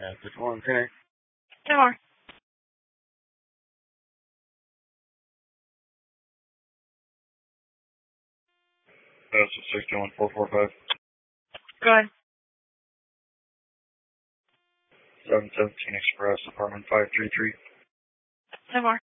Good morning, Kenny. Two more. That's 61445. Go ahead. 717 Express, apartment 533. Two more.